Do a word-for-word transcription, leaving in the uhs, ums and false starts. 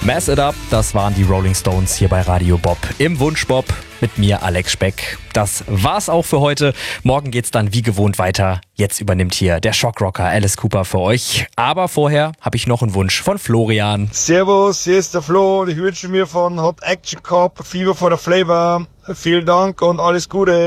Mess It Up, das waren die Rolling Stones hier bei Radio Bob im Wunschbob mit mir, Alex Speck. Das war's auch für heute. Morgen geht's dann wie gewohnt weiter. Jetzt übernimmt hier der Shockrocker Alice Cooper für euch. Aber vorher habe ich noch einen Wunsch von Florian. Servus, hier ist der Flo und ich wünsche mir von Hot Action Cup Fieber for the Flavor vielen Dank und alles Gute.